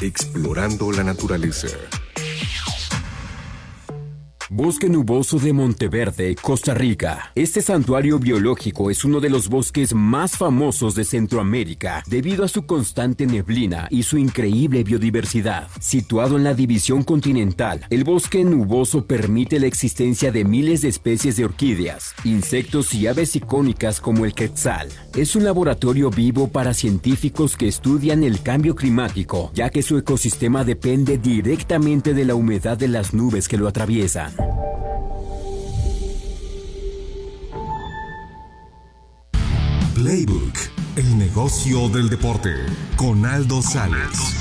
Explorando la naturaleza. Bosque nuboso de Monteverde, Costa Rica. Este santuario biológico es uno de los bosques más famosos de Centroamérica debido a su constante neblina y su increíble biodiversidad. Situado en la división continental, el bosque nuboso permite la existencia de miles de especies de orquídeas, insectos y aves icónicas como el quetzal. Es un laboratorio vivo para científicos que estudian el cambio climático, ya que su ecosistema depende directamente de la humedad de las nubes que lo atraviesan. Playbook, el negocio del deporte, con Aldo Sales.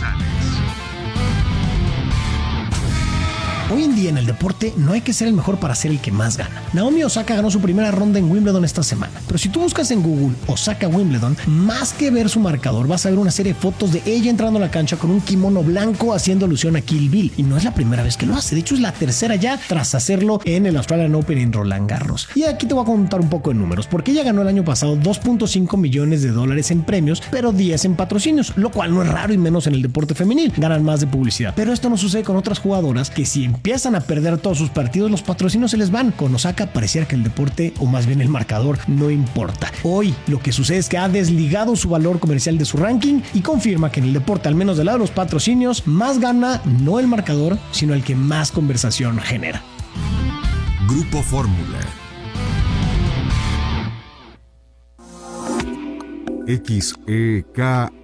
Hoy en día en el deporte no hay que ser el mejor para ser el que más gana. Naomi Osaka ganó su primera ronda en Wimbledon esta semana, pero si tú buscas en Google Osaka Wimbledon, más que ver su marcador vas a ver una serie de fotos de ella entrando a la cancha con un kimono blanco haciendo alusión a Kill Bill, y no es la primera vez que lo hace, de hecho es la tercera ya tras hacerlo en el Australian Open en Roland Garros. Y aquí te voy a contar un poco de números, porque ella ganó el año pasado $2.5 millones en premios, pero 10 en patrocinios, lo cual no es raro y menos en el deporte femenil, ganan más de publicidad. Pero esto no sucede con otras jugadoras que si empiezan a perder todos sus partidos, los patrocinios se les van. Con Osaka pareciera que el deporte, o más bien el marcador, no importa. Hoy lo que sucede es que ha desligado su valor comercial de su ranking y confirma que en el deporte, al menos del lado de los patrocinios, más gana no el marcador, sino el que más conversación genera. Grupo Fórmula. XEKAM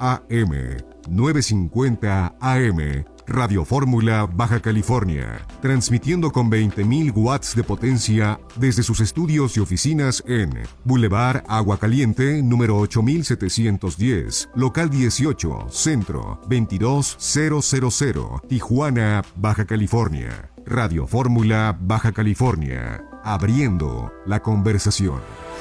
950 AM, Radio Fórmula, Baja California, transmitiendo con 20.000 watts de potencia desde sus estudios y oficinas en Boulevard Agua Caliente, número 8710, local 18, centro 22000, Tijuana, Baja California. Radio Fórmula, Baja California, abriendo la conversación.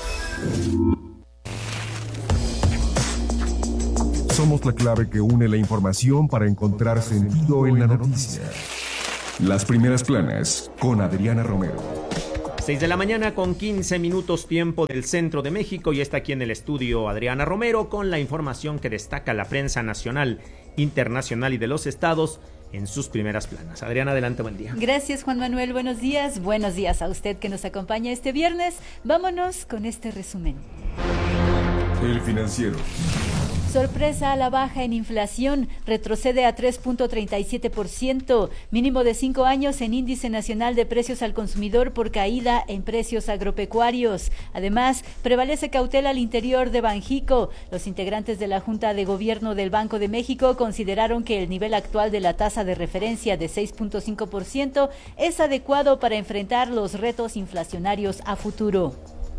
Somos la clave que une la información para encontrar sentido en la noticia. Las primeras planas con Adriana Romero. 6 de la mañana con 15 minutos tiempo del centro de México, y está aquí en el estudio Adriana Romero con la información que destaca la prensa nacional, internacional y de los estados en sus primeras planas. Adriana, adelante, buen día. Gracias, Juan Manuel, buenos días a usted que nos acompaña este viernes. Vámonos con este resumen. El Financiero. Sorpresa a la baja en inflación, retrocede a 3.37%, mínimo de 5 años en índice nacional de precios al consumidor por caída en precios agropecuarios. Además, prevalece cautela al interior de Banjico. Los integrantes de la Junta de Gobierno del Banco de México consideraron que el nivel actual de la tasa de referencia de 6.5% es adecuado para enfrentar los retos inflacionarios a futuro.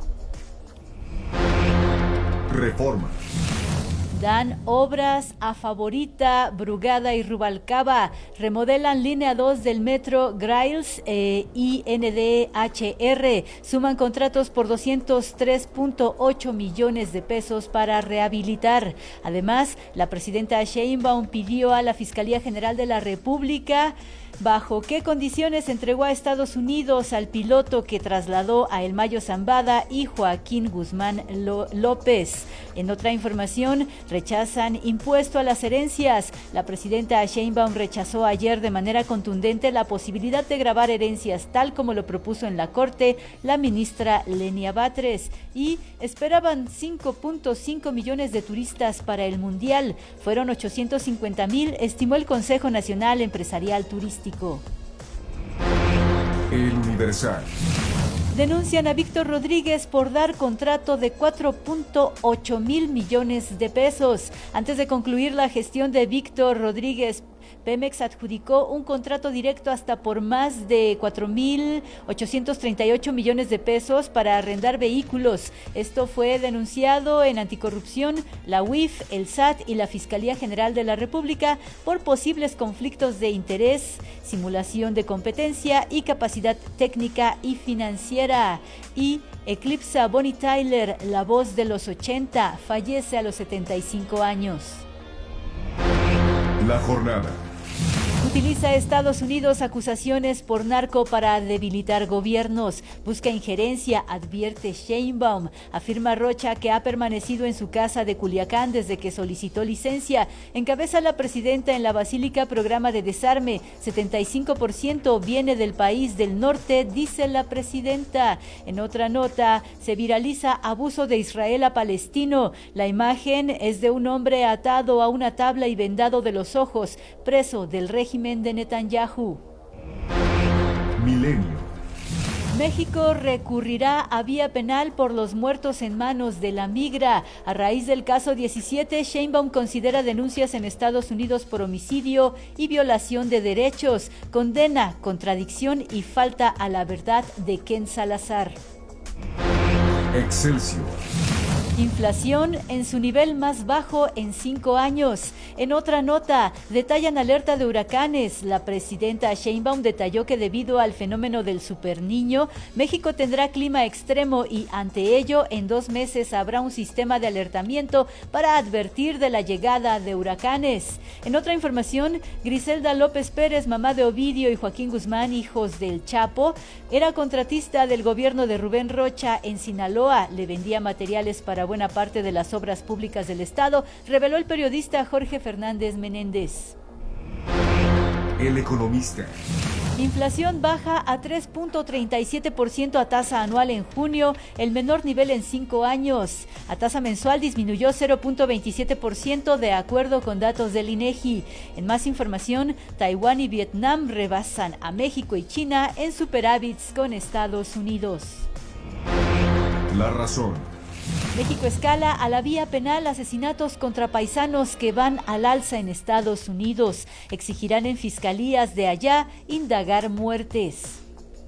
Reforma. Dan obras a Favorita, Brugada y Rubalcaba. Remodelan línea 2 del metro Griles y NDHR. Suman contratos por 203.8 millones de pesos para rehabilitar. Además, la presidenta Sheinbaum pidió a la Fiscalía General de la República bajo qué condiciones entregó a Estados Unidos al piloto que trasladó a El Mayo Zambada y Joaquín Guzmán López. En otra información, rechazan impuesto a las herencias. La presidenta Sheinbaum rechazó ayer de manera contundente la posibilidad de gravar herencias, tal como lo propuso en la Corte la ministra Lenia Batres. Y esperaban 5.5 millones de turistas para el Mundial. Fueron 850,000, estimó el Consejo Nacional Empresarial Turístico. El Universal. Denuncian a Víctor Rodríguez por dar contrato de 4.8 mil millones de pesos. Antes de concluir la gestión de Víctor Rodríguez, Pemex adjudicó un contrato directo hasta por más de 4.838 millones de pesos para arrendar vehículos. Esto fue denunciado en Anticorrupción, la UIF, el SAT y la Fiscalía General de la República por posibles conflictos de interés, simulación de competencia y capacidad técnica y financiera. Y eclipsa a Bonnie Tyler, la voz de los 80, fallece a los 75 años. La jornada. Utiliza Estados Unidos acusaciones por narco para debilitar gobiernos. Busca injerencia, advierte Sheinbaum. Afirma Rocha que ha permanecido en su casa de Culiacán desde que solicitó licencia. Encabeza la presidenta en la Basílica programa de desarme. 75% viene del país del norte, dice la presidenta. En otra nota, se viraliza abuso de Israel a palestino. La imagen es de un hombre atado a una tabla y vendado de los ojos, preso del régimen de Netanyahu. Milenio. México recurrirá a vía penal por los muertos en manos de la migra. A raíz del caso 17, Sheinbaum considera denuncias en Estados Unidos por homicidio y violación de derechos. Condena contradicción y falta a la verdad de Ken Salazar. Excelsior. Inflación en su nivel más bajo en 5 años. En otra nota, detallan alerta de huracanes. La presidenta Sheinbaum detalló que debido al fenómeno del superniño, México tendrá clima extremo y ante ello, en 2 meses habrá un sistema de alertamiento para advertir de la llegada de huracanes. En otra información, Griselda López Pérez, mamá de Ovidio y Joaquín Guzmán, hijos del Chapo, era contratista del gobierno de Rubén Rocha en Sinaloa. Le vendía materiales para buena parte de las obras públicas del estado, reveló el periodista Jorge Fernández Menéndez. El Economista. Inflación baja a 3.37% a tasa anual en junio, el menor nivel en 5 años. A tasa mensual disminuyó 0.27% de acuerdo con datos del INEGI. En más información, Taiwán y Vietnam rebasan a México y China en superávits con Estados Unidos. La Razón. México escala a la vía penal asesinatos contra paisanos que van al alza en Estados Unidos. Exigirán en fiscalías de allá indagar muertes.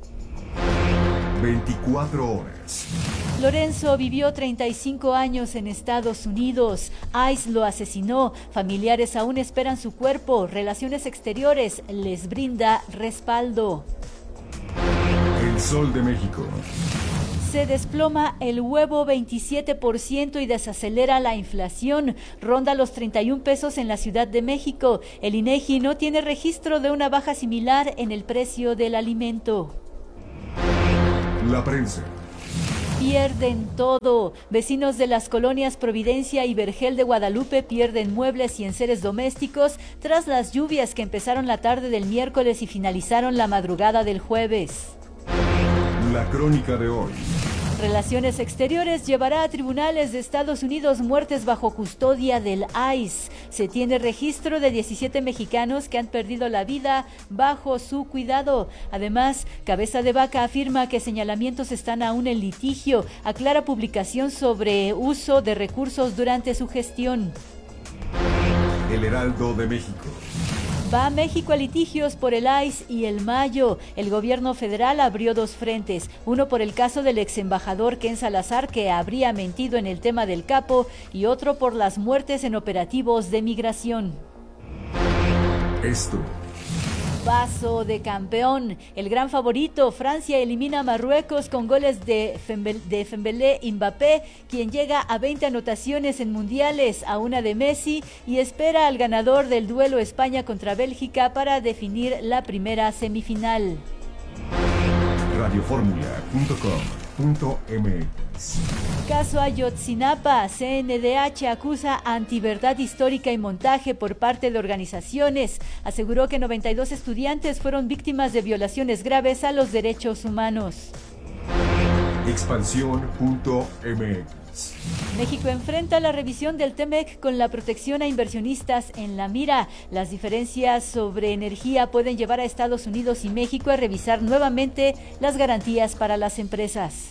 24 horas. Lorenzo vivió 35 años en Estados Unidos. ICE lo asesinó. Familiares aún esperan su cuerpo. Relaciones Exteriores les brinda respaldo. El Sol de México. Se desploma el huevo 27% y desacelera la inflación. Ronda los 31 pesos en la Ciudad de México. El INEGI no tiene registro de una baja similar en el precio del alimento. La Prensa. Pierden todo. Vecinos de las colonias Providencia y Vergel de Guadalupe pierden muebles y enseres domésticos tras las lluvias que empezaron la tarde del miércoles y finalizaron la madrugada del jueves. La Crónica de hoy. Relaciones Exteriores llevará a tribunales de Estados Unidos muertes bajo custodia del ICE. Se tiene registro de 17 mexicanos que han perdido la vida bajo su cuidado. Además, Cabeza de Vaca afirma que señalamientos están aún en litigio. Aclara publicación sobre uso de recursos durante su gestión. El Heraldo de México. Va México a litigios por el ICE y el Mayo. El gobierno federal abrió 2 frentes, uno por el caso del ex embajador Ken Salazar, que habría mentido en el tema del capo, y otro por las muertes en operativos de migración. Esto. Paso de campeón. El gran favorito, Francia, elimina a Marruecos con goles de Dembélé y Mbappé, quien llega a 20 anotaciones en mundiales, a una de Messi, y espera al ganador del duelo España contra Bélgica para definir la primera semifinal. Radioformula.com.mx. Caso Ayotzinapa. CNDH acusa antiverdad histórica y montaje por parte de organizaciones. Aseguró que 92 estudiantes fueron víctimas de violaciones graves a los derechos humanos. Expansión.mx. México enfrenta la revisión del TEMEC con la protección a inversionistas en la mira. Las diferencias sobre energía pueden llevar a Estados Unidos y México a revisar nuevamente las garantías para las empresas.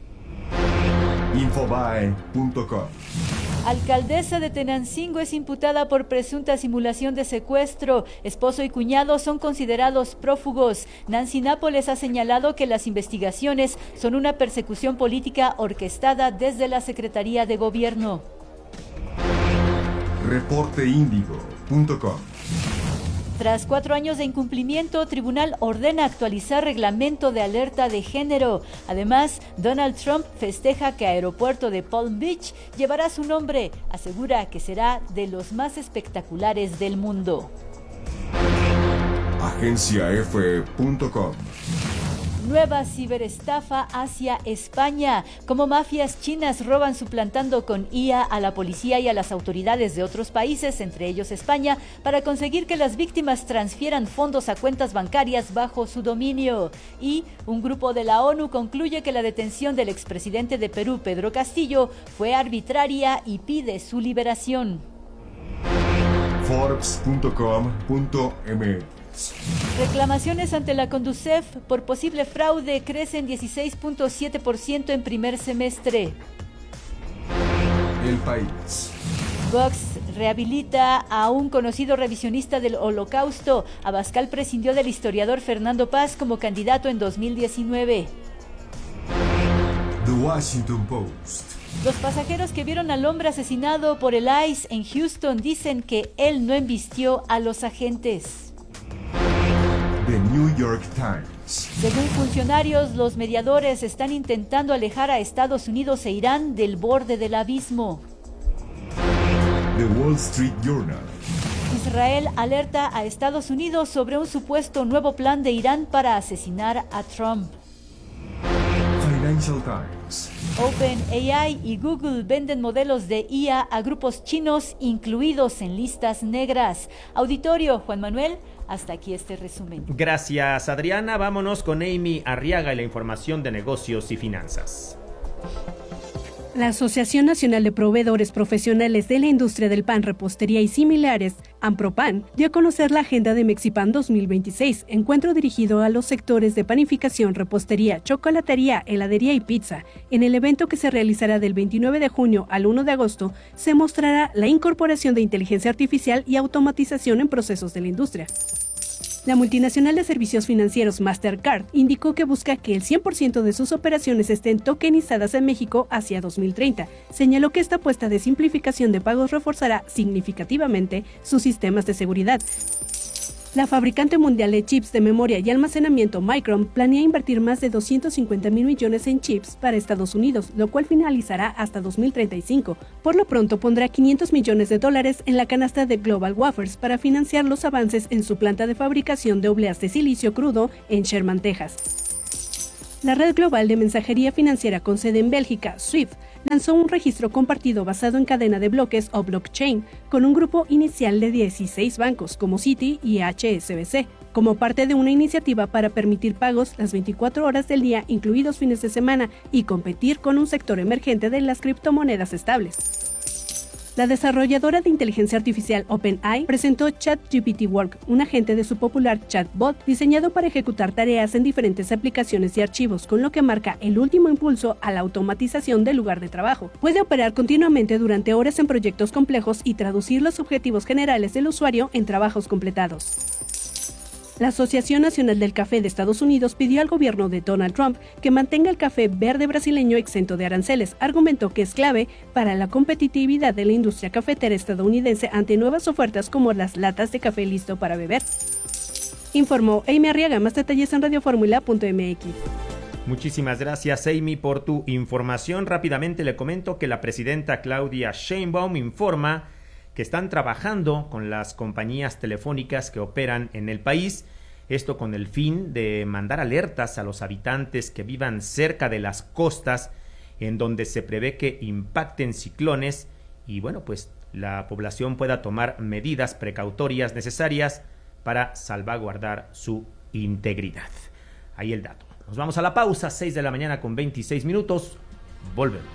Infobae.com. Alcaldesa de Tenancingo es imputada por presunta simulación de secuestro. Esposo y cuñado son considerados prófugos. Nancy Nápoles ha señalado que las investigaciones son una persecución política orquestada desde la Secretaría de Gobierno. Reporteindigo.com. Tras 4 años de incumplimiento, tribunal ordena actualizar reglamento de alerta de género. Además, Donald Trump festeja que aeropuerto de Palm Beach llevará su nombre. Asegura que será de los más espectaculares del mundo. agenciaf.com. Nueva ciberestafa hacia España. Como mafias chinas roban suplantando con IA a la policía y a las autoridades de otros países, entre ellos España, para conseguir que las víctimas transfieran fondos a cuentas bancarias bajo su dominio. Y un grupo de la ONU concluye que la detención del expresidente de Perú, Pedro Castillo, fue arbitraria y pide su liberación. Forbes.com.mx. Reclamaciones ante la Conducef por posible fraude crecen 16.7% en primer semestre. El País. Vox rehabilita a un conocido revisionista del Holocausto. Abascal prescindió del historiador Fernando Paz como candidato en 2019. The Washington Post. Los pasajeros que vieron al hombre asesinado por el ICE en Houston dicen que él no embistió a los agentes. The New York Times. Según funcionarios, los mediadores están intentando alejar a Estados Unidos e Irán del borde del abismo. The Wall Street Journal. Israel alerta a Estados Unidos sobre un supuesto nuevo plan de Irán para asesinar a Trump. Financial Times. OpenAI y Google venden modelos de IA a grupos chinos incluidos en listas negras. Auditorio, Juan Manuel, hasta aquí este resumen. Gracias, Adriana. Vámonos con Amy Arriaga y la información de negocios y finanzas. La Asociación Nacional de Proveedores Profesionales de la Industria del Pan, Repostería y Similares, AMPROPAN, dio a conocer la agenda de Mexipan 2026, encuentro dirigido a los sectores de panificación, repostería, chocolatería, heladería y pizza. En el evento que se realizará del 29 de junio al 1 de agosto, se mostrará la incorporación de inteligencia artificial y automatización en procesos de la industria. La multinacional de servicios financieros Mastercard indicó que busca que el 100% de sus operaciones estén tokenizadas en México hacia 2030. Señaló que esta apuesta de simplificación de pagos reforzará significativamente sus sistemas de seguridad. La fabricante mundial de chips de memoria y almacenamiento Micron planea invertir más de 250,000 millones en chips para Estados Unidos, lo cual finalizará hasta 2035. Por lo pronto pondrá $500 millones en la canasta de Global Wafers para financiar los avances en su planta de fabricación de obleas de silicio crudo en Sherman, Texas. La red global de mensajería financiera con sede en Bélgica, SWIFT, lanzó un registro compartido basado en cadena de bloques o blockchain, con un grupo inicial de 16 bancos como Citi y HSBC, como parte de una iniciativa para permitir pagos las 24 horas del día, incluidos fines de semana, y competir con un sector emergente de las criptomonedas estables. La desarrolladora de inteligencia artificial OpenAI presentó ChatGPT Work, un agente de su popular chatbot diseñado para ejecutar tareas en diferentes aplicaciones y archivos, con lo que marca el último impulso a la automatización del lugar de trabajo. Puede operar continuamente durante horas en proyectos complejos y traducir los objetivos generales del usuario en trabajos completados. La Asociación Nacional del Café de Estados Unidos pidió al gobierno de Donald Trump que mantenga el café verde brasileño exento de aranceles. Argumentó que es clave para la competitividad de la industria cafetera estadounidense ante nuevas ofertas como las latas de café listo para beber. Informó Amy Arriaga. Más detalles en radioformula.mx. Muchísimas gracias, Amy, por tu información. Rápidamente le comento que la presidenta Claudia Sheinbaum informa que están trabajando con las compañías telefónicas que operan en el país, esto con el fin de mandar alertas a los habitantes que vivan cerca de las costas en donde se prevé que impacten ciclones y bueno, pues la población pueda tomar medidas precautorias necesarias para salvaguardar su integridad. Ahí el dato. Nos vamos a la pausa, 6 de la mañana con 26 minutos. Volvemos.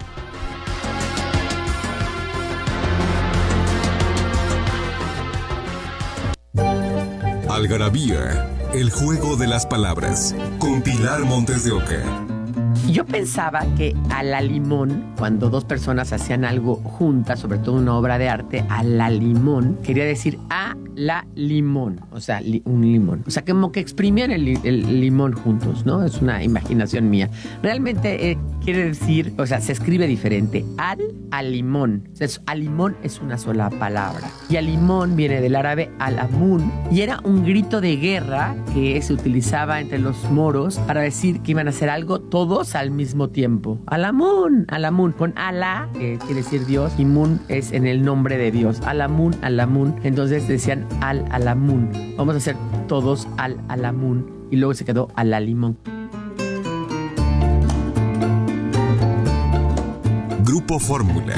Algarabía, el juego de las palabras, con Pilar Montes de Oca. Yo pensaba que a la limón, cuando dos personas hacían algo juntas, sobre todo una obra de arte, a la limón, quería decir a la limón, o sea, un limón. O sea, como que exprimían el limón juntos, ¿no? Es una imaginación mía. Realmente quiere decir, o sea, se escribe diferente. Al limón. O sea, al limón es una sola palabra. Y al limón viene del árabe al-amun, y era un grito de guerra que se utilizaba entre los moros para decir que iban a hacer algo todos al mismo tiempo. Alamun, Alamun. Con Alá, que quiere decir Dios, y Mun es en el nombre de Dios. Alamun, Alamun. Entonces decían Al-Alamun. Vamos a hacer todos Al-Alamun. Y luego se quedó Al-Limón. Grupo Fórmula.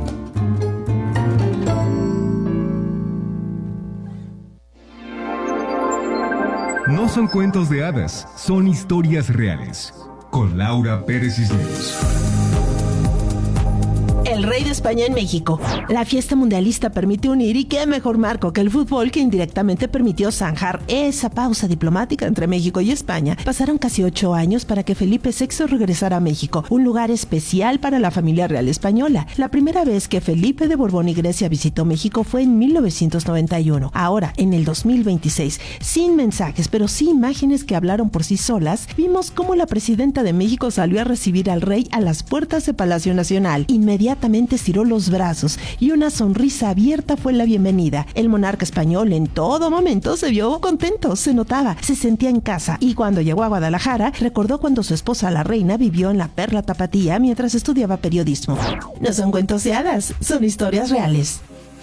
No son cuentos de hadas, son historias reales. Con Laura Pérez Cisneros. El rey de España en México. La fiesta mundialista permite unir, y qué mejor marco que el fútbol, que indirectamente permitió zanjar esa pausa diplomática entre México y España. Pasaron casi 8 años para que Felipe VI regresara a México, un lugar especial para la familia real española. La primera vez que Felipe de Borbón y Grecia visitó México fue en 1991. Ahora, en el 2026, sin mensajes, pero sí imágenes que hablaron por sí solas, vimos cómo la presidenta de México salió a recibir al rey a las puertas de Palacio Nacional. Inmediatamente estiró los brazos y una sonrisa abierta fue la bienvenida. El monarca español en todo momento se vio contento, se notaba, se sentía en casa, y cuando llegó a Guadalajara recordó cuando su esposa la reina vivió en la Perla Tapatía mientras estudiaba periodismo. No son cuentos de hadas, son historias reales.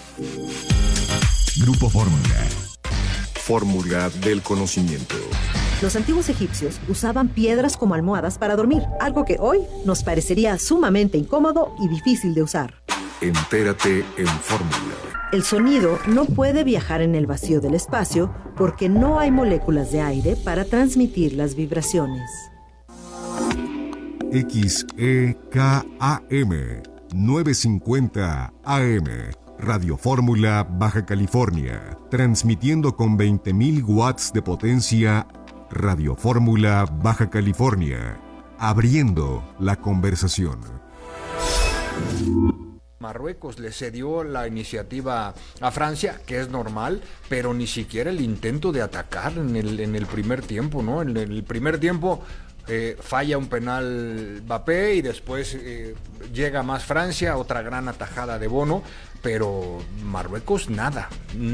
Grupo Fórmula. Fórmula del conocimiento. Los antiguos egipcios usaban piedras como almohadas para dormir, algo que hoy nos parecería sumamente incómodo y difícil de usar. Entérate en Fórmula. El sonido no puede viajar en el vacío del espacio porque no hay moléculas de aire para transmitir las vibraciones. XEKAM 950 AM. Radio Fórmula, Baja California. Transmitiendo con 20.000 watts de potencia. Radio Fórmula, Baja California. Abriendo la conversación. Marruecos le cedió la iniciativa a Francia, que es normal, pero ni siquiera el intento de atacar en el primer tiempo, ¿no? En el primer tiempo falla un penal Mbappé y después llega más Francia, otra gran atajada de Bono, pero Marruecos nada.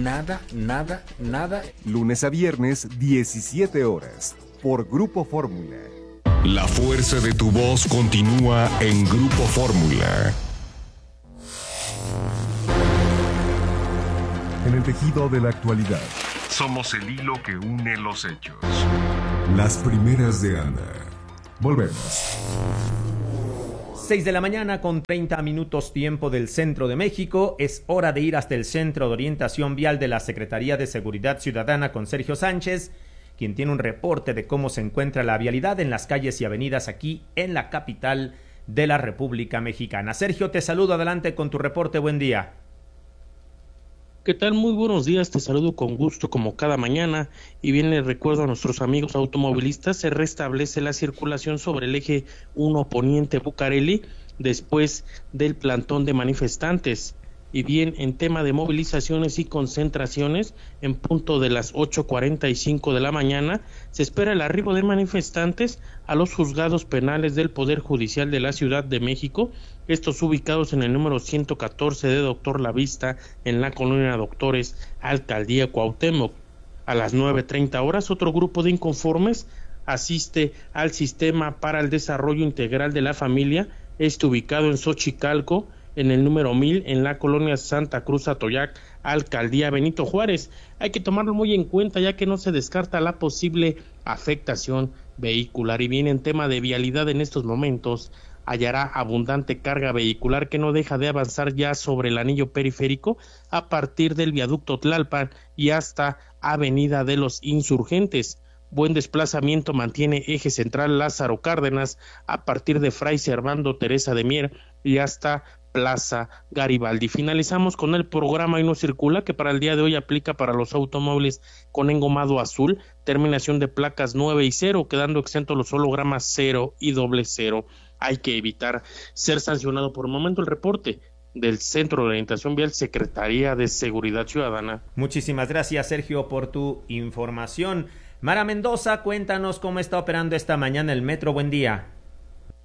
Lunes a viernes, 17 horas, por Grupo Fórmula. La fuerza de tu voz continúa en Grupo Fórmula. En el tejido de la actualidad. Somos el hilo que une los hechos. Las primeras de Ana. Volvemos. 6 de la mañana con 30 minutos tiempo del centro de México. Es hora de ir hasta el Centro de Orientación Vial de la Secretaría de Seguridad Ciudadana con Sergio Sánchez, quien tiene un reporte de cómo se encuentra la vialidad en las calles y avenidas aquí en la capital de la República Mexicana. Sergio, te saludo, adelante con tu reporte, buen día. ¿Qué tal? Muy buenos días, te saludo con gusto como cada mañana, y bien les recuerdo a nuestros amigos automovilistas, se restablece la circulación sobre el eje 1 Poniente Bucareli después del plantón de manifestantes. Y bien, en tema de movilizaciones y concentraciones, en punto de las 8:45 de la mañana, se espera el arribo de manifestantes a los juzgados penales del Poder Judicial de la Ciudad de México, estos ubicados en el número 114 de Doctor Lavista, en la colonia Doctores, Alcaldía Cuauhtémoc. A las 9:30 horas, otro grupo de inconformes asiste al Sistema para el Desarrollo Integral de la Familia, ubicado en Xochicalco, en el número 1000, en la colonia Santa Cruz Atoyac, Alcaldía Benito Juárez. Hay que tomarlo muy en cuenta, ya que no se descarta la posible afectación vehicular. Y bien, en tema de vialidad, en estos momentos hallará abundante carga vehicular que no deja de avanzar ya sobre el anillo periférico a partir del viaducto Tlalpan y hasta Avenida de los Insurgentes. Buen desplazamiento mantiene eje central Lázaro Cárdenas a partir de Fray Servando Teresa de Mier y hasta Plaza Garibaldi. Finalizamos con el programa Y No Circula, que para el día de hoy aplica para los automóviles con engomado azul, terminación de placas 9 y 0, quedando exentos los hologramas 0 y 00. Hay que evitar ser sancionado. Por el momento, el reporte del Centro de Orientación Vial, Secretaría de Seguridad Ciudadana. Muchísimas gracias, Sergio, por tu información. Mara Mendoza, cuéntanos cómo está operando esta mañana el metro. Buen día.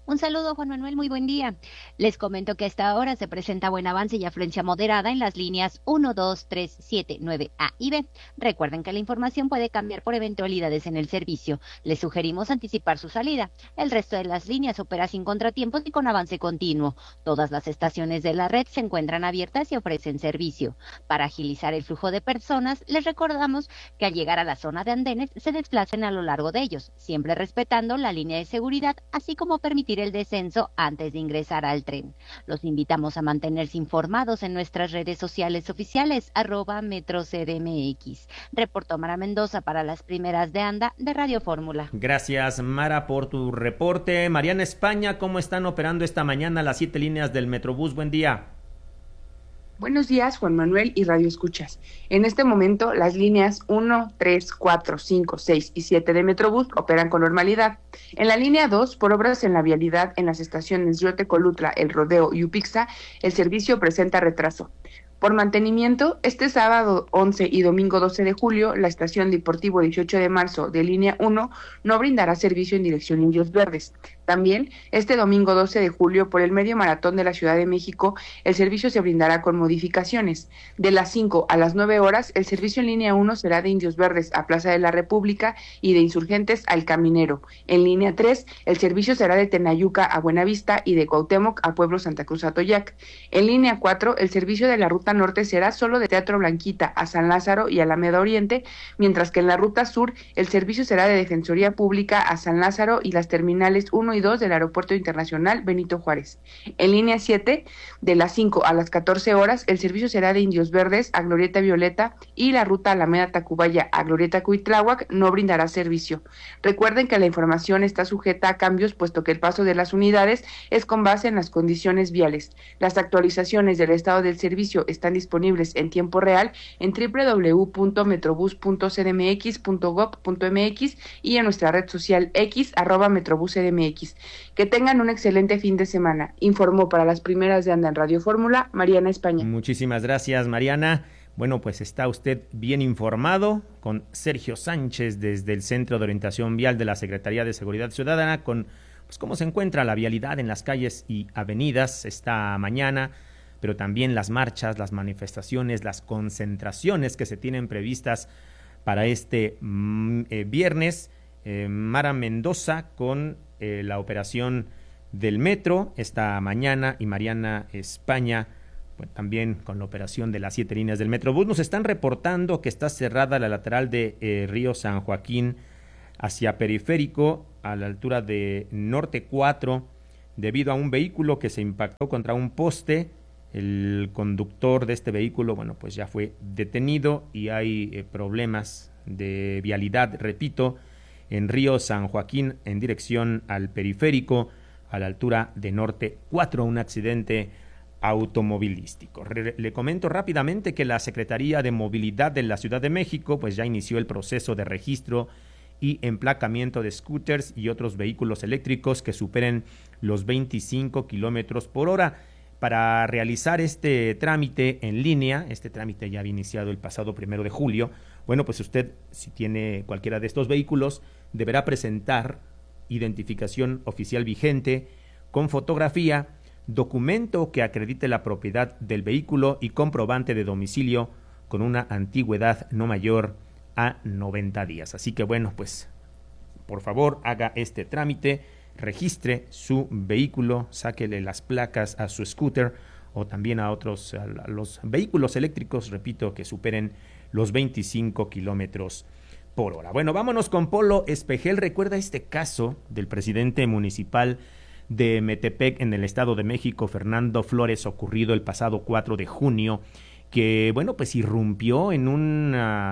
Un saludo, Juan Manuel, muy buen día. Les comento que a esta hora se presenta buen avance y afluencia moderada en las líneas 1, 2, 3, 7, 9A y B. Recuerden que la información puede cambiar por eventualidades en el servicio. Les sugerimos anticipar su salida. El resto de las líneas opera sin contratiempos y con avance continuo. Todas las estaciones de la red se encuentran abiertas y ofrecen servicio. Para agilizar el flujo de personas, les recordamos que al llegar a la zona de andenes se desplacen a lo largo de ellos, siempre respetando la línea de seguridad, así como permitir el descenso antes de ingresar al tren. Los invitamos a mantenerse informados en nuestras redes sociales oficiales, @MetroCDMX. Reportó Mara Mendoza para las primeras de Anda de Radio Fórmula. Gracias, Mara, por tu reporte. Mariana España, ¿cómo están operando esta mañana las 7 líneas del Metrobús? Buen día. Buenos días, Juan Manuel y Radio Escuchas. En este momento, las líneas 1, 3, 4, 5, 6 y 7 de Metrobús operan con normalidad. En la línea 2, por obras en la vialidad en las estaciones Yotecolutla, El Rodeo y Upixa, el servicio presenta retraso. Por mantenimiento, este sábado 11 y domingo 12 de julio, la estación Deportivo 18 de marzo de línea 1 no brindará servicio en dirección Indios Verdes. También, este domingo 12 de julio, por el medio maratón de la Ciudad de México, el servicio se brindará con modificaciones. De las 5 a las 9 horas, el servicio en línea 1 será de Indios Verdes a Plaza de la República y de Insurgentes al Caminero. En línea 3, el servicio será de Tenayuca a Buenavista y de Cuauhtémoc a Pueblo Santa Cruz Atoyac. En línea 4, el servicio de la Ruta Norte será solo de Teatro Blanquita a San Lázaro y Alameda Oriente, mientras que en la Ruta Sur, el servicio será de Defensoría Pública a San Lázaro y las terminales 1 y 2 del Aeropuerto Internacional Benito Juárez. En línea 7, de las 5 a las 14 horas, el servicio será de Indios Verdes a Glorieta Violeta y la ruta Alameda Tacubaya a Glorieta Cuitláhuac no brindará servicio. Recuerden que la información está sujeta a cambios, puesto que el paso de las unidades es con base en las condiciones viales. Las actualizaciones del estado del servicio están disponibles en tiempo real en www.metrobus.cdmx.gov.mx y en nuestra red social X @MetrobusCDMX. Que tengan un excelente fin de semana. Informó para las primeras de Anda en Radio Fórmula, Mariana España. Muchísimas gracias, Mariana. Bueno, pues está usted bien informado con Sergio Sánchez desde el Centro de Orientación Vial de la Secretaría de Seguridad Ciudadana con pues cómo se encuentra la vialidad en las calles y avenidas esta mañana, pero también las marchas, las manifestaciones, las concentraciones que se tienen previstas para este viernes. Mara Mendoza con la operación del metro esta mañana y Mariana España pues, también con la operación de las 7 líneas del Metrobús. Nos están reportando que está cerrada la lateral de Río San Joaquín hacia Periférico a la altura de Norte 4 debido a un vehículo que se impactó contra un poste. El conductor de este vehículo, bueno, pues ya fue detenido y hay problemas de vialidad, repito, en Río San Joaquín en dirección al Periférico a la altura de Norte 4, un accidente automovilístico. Le comento rápidamente que la Secretaría de Movilidad de la Ciudad de México pues ya inició el proceso de registro y emplacamiento de scooters y otros vehículos eléctricos que superen los 25 kilómetros por hora. Para realizar este trámite en línea, este trámite ya había iniciado el pasado 1 de julio, bueno, pues usted, si tiene cualquiera de estos vehículos, deberá presentar identificación oficial vigente con fotografía, documento que acredite la propiedad del vehículo y comprobante de domicilio con una antigüedad no mayor a 90 días. Así que bueno, pues por favor haga este trámite, registre su vehículo, sáquele las placas a su scooter o también a otros, a los vehículos eléctricos, repito, que superen los 25 kilómetros por hora. Bueno, vámonos con Polo Espejel. Recuerda este caso del presidente municipal de Metepec en el Estado de México, Fernando Flores, ocurrido el pasado 4 de junio, que, bueno, pues irrumpió en un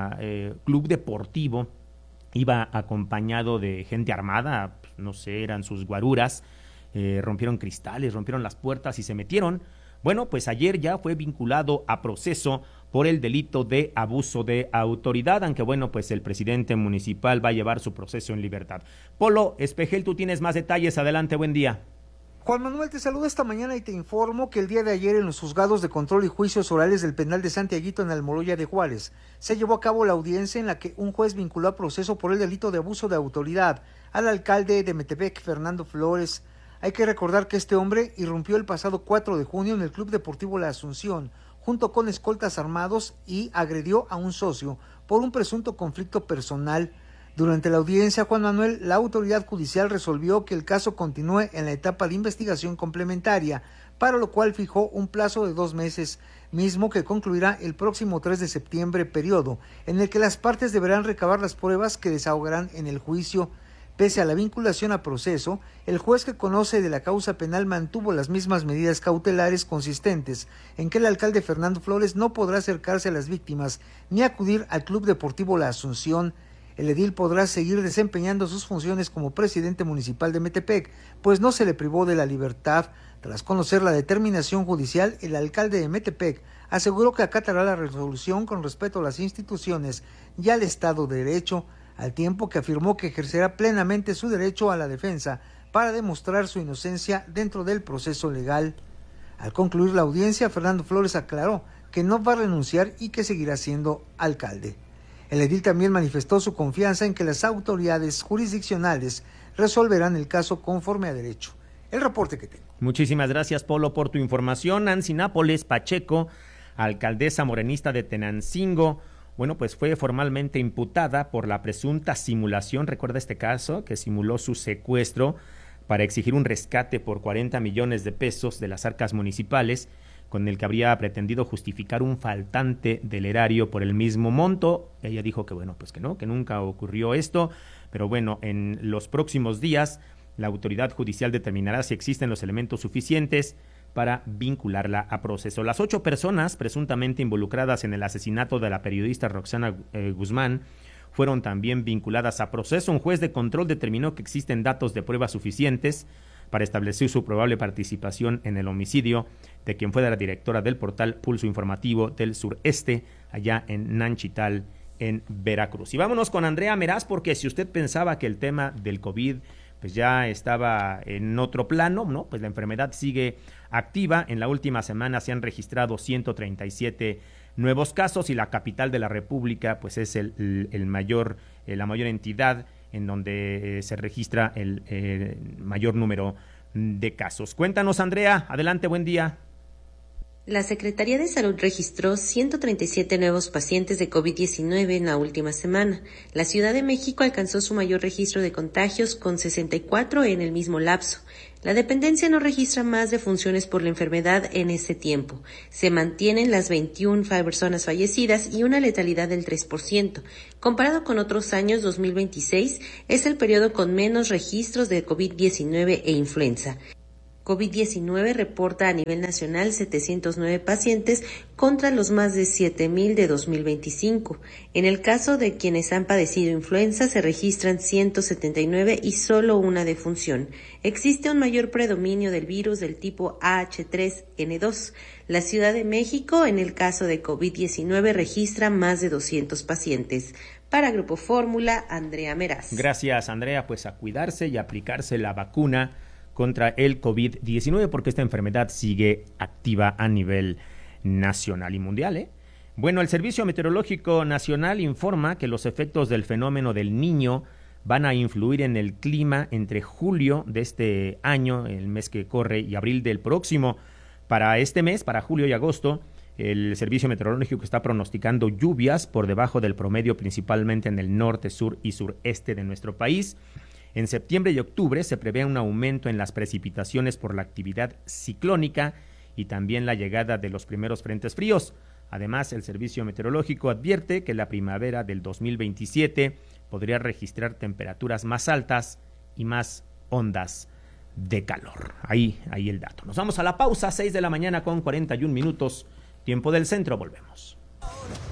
club deportivo, iba acompañado de gente armada, pues, no sé, eran sus guaruras, rompieron cristales, rompieron las puertas y se metieron. Bueno, pues ayer ya fue vinculado a proceso por el delito de abuso de autoridad, aunque bueno, pues el presidente municipal va a llevar su proceso en libertad. Polo Espejel, tú tienes más detalles, adelante, buen día. Juan Manuel, te saludo esta mañana y te informo que el día de ayer en los juzgados de control y juicios orales del penal de Santiaguito en Almoloya de Juárez se llevó a cabo la audiencia en la que un juez vinculó a proceso por el delito de abuso de autoridad al alcalde de Metepec, Fernando Flores, Hay que recordar que este hombre irrumpió el pasado 4 de junio en el Club Deportivo La Asunción, junto con escoltas armados, y agredió a un socio por un presunto conflicto personal. Durante la audiencia, Juan Manuel, la autoridad judicial resolvió que el caso continúe en la etapa de investigación complementaria, para lo cual fijó un plazo de 2 meses, mismo que concluirá el próximo 3 de septiembre, periodo en el que las partes deberán recabar las pruebas que desahogarán en el juicio. Pese a la vinculación a proceso, el juez que conoce de la causa penal mantuvo las mismas medidas cautelares consistentes en que el alcalde Fernando Flores no podrá acercarse a las víctimas ni acudir al Club Deportivo La Asunción. El edil podrá seguir desempeñando sus funciones como presidente municipal de Metepec, pues no se le privó de la libertad. Tras conocer la determinación judicial, el alcalde de Metepec aseguró que acatará la resolución con respeto a las instituciones y al Estado de Derecho, al tiempo que afirmó que ejercerá plenamente su derecho a la defensa para demostrar su inocencia dentro del proceso legal. Al concluir la audiencia, Fernando Flores aclaró que no va a renunciar y que seguirá siendo alcalde. El edil también manifestó su confianza en que las autoridades jurisdiccionales resolverán el caso conforme a derecho. El reporte que tengo. Muchísimas gracias, Polo, por tu información. Nancy Nápoles Pacheco, alcaldesa morenista de Tenancingo, bueno, pues fue formalmente imputada por la presunta simulación, recuerda este caso, que simuló su secuestro para exigir un rescate por 40 millones de pesos de las arcas municipales, con el que habría pretendido justificar un faltante del erario por el mismo monto. Ella dijo que bueno, pues que no, que nunca ocurrió esto, pero bueno, en los próximos días la autoridad judicial determinará si existen los elementos suficientes para vincularla a proceso. Las 8 personas presuntamente involucradas en el asesinato de la periodista Roxana Guzmán fueron también vinculadas a proceso. Un juez de control determinó que existen datos de prueba suficientes para establecer su probable participación en el homicidio de quien fuera la directora del portal Pulso Informativo del Sureste, allá en Nanchital, en Veracruz. Y vámonos con Andrea Meraz, porque si usted pensaba que el tema del COVID pues ya estaba en otro plano, ¿no? Pues la enfermedad sigue activa. En la última semana se han registrado 137 nuevos casos y la capital de la República pues es la mayor entidad en donde se registra el mayor número de casos. Cuéntanos, Andrea, adelante, buen día. La Secretaría de Salud registró 137 nuevos pacientes de COVID-19 en la última semana. La Ciudad de México alcanzó su mayor registro de contagios con 64 en el mismo lapso. La dependencia no registra más defunciones por la enfermedad en este tiempo. Se mantienen las 21 personas fallecidas y una letalidad del 3%. Comparado con otros años, 2026 es el periodo con menos registros de COVID-19 e influenza. COVID-19 reporta a nivel nacional 709 pacientes contra los más de 7,000 de 2025. En el caso de quienes han padecido influenza se registran 179 y solo una defunción. Existe un mayor predominio del virus del tipo AH3N2. La Ciudad de México, en el caso de COVID-19, registra más de 200 pacientes. Para Grupo Fórmula, Andrea Meraz. Gracias, Andrea. Pues a cuidarse y aplicarse la vacuna contra el COVID-19, porque esta enfermedad sigue activa a nivel nacional y mundial, Bueno, el Servicio Meteorológico Nacional informa que los efectos del fenómeno del Niño van a influir en el clima entre julio de este año, el mes que corre, y abril del próximo. Para este mes, para julio y agosto, el Servicio Meteorológico está pronosticando lluvias por debajo del promedio, principalmente en el norte, sur y sureste de nuestro país. En septiembre y octubre se prevé un aumento en las precipitaciones por la actividad ciclónica y también la llegada de los primeros frentes fríos. Además, el Servicio Meteorológico advierte que la primavera del 2027 podría registrar temperaturas más altas y más ondas de calor. Ahí el dato. Nos vamos a la pausa, 6 de la mañana con 41 minutos, tiempo del centro, volvemos.